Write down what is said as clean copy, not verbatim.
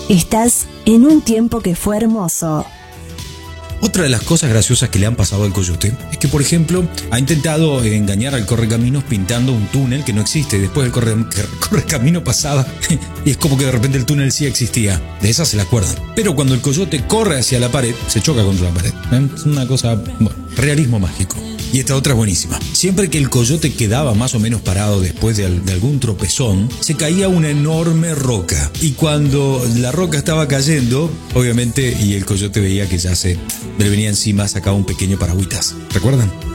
Estás en un tiempo que fue hermoso. Otra de las cosas graciosas que le han pasado al Coyote es que, por ejemplo, ha intentado engañar al Correcaminos pintando un túnel que no existe. Después el Correcamino pasaba y es como que de repente el túnel sí existía. De esa se la acuerdan. Pero cuando el Coyote corre hacia la pared, se choca contra la pared. Es una cosa, bueno, realismo mágico. Y esta otra es buenísima. Siempre que el Coyote quedaba más o menos parado después de algún tropezón, se caía una enorme roca. Y cuando la roca estaba cayendo, obviamente, y el Coyote veía que ya se le venía encima, sacaba un pequeño paragüitas. ¿Recuerdan?